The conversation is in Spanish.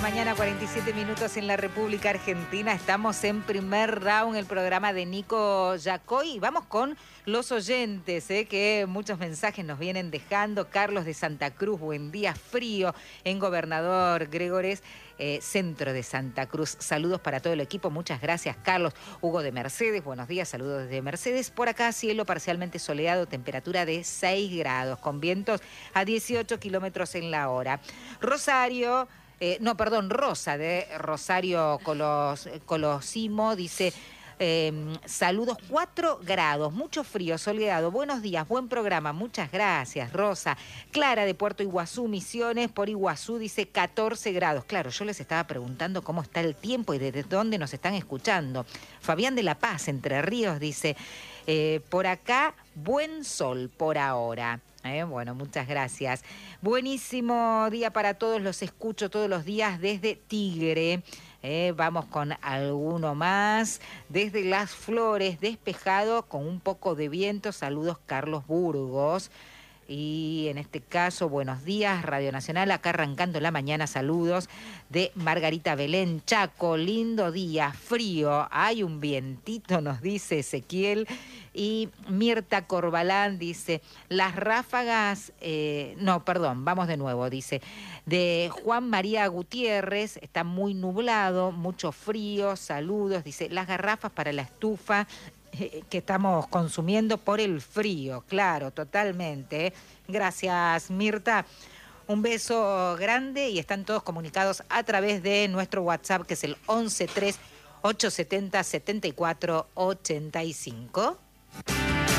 mañana, 47 minutos en la República Argentina. Estamos en primer round, el programa de Nico Yacoy. Y vamos con los oyentes, que muchos mensajes nos vienen dejando. Carlos de Santa Cruz, buen día, frío en Gobernador Gregores, centro de Santa Cruz. Saludos para todo el equipo, muchas gracias, Carlos. Hugo de Mercedes, buenos días, saludos desde Mercedes. Por acá, cielo parcialmente soleado, temperatura de 6 grados, con vientos a 18 kilómetros en la hora. Rosario... Rosa de Rosario Colosimo dice, saludos, 4 grados, mucho frío, soleado, buenos días, buen programa, muchas gracias, Rosa. Clara de Puerto Iguazú, Misiones, por Iguazú, dice 14 grados. Claro, yo les estaba preguntando cómo está el tiempo y desde dónde nos están escuchando. Fabián de La Paz, Entre Ríos, dice, por acá, buen sol por ahora. Bueno, muchas gracias. Buenísimo día para todos, los escucho todos los días desde Tigre. Vamos con alguno más. Desde Las Flores, despejado con un poco de viento. Saludos, Carlos Burgos. Y en este caso, buenos días, Radio Nacional, acá arrancando la mañana, saludos de Margarita Belén, Chaco, lindo día, frío, hay un vientito, nos dice Ezequiel. Y Mirta Corbalán dice, las ráfagas, vamos de nuevo, dice, de Juan María Gutiérrez, está muy nublado, mucho frío, saludos, dice, las garrafas para la estufa, que estamos consumiendo por el frío, claro, totalmente. Gracias, Mirta. Un beso grande y están todos comunicados a través de nuestro WhatsApp, que es el 11 3 870 74 85.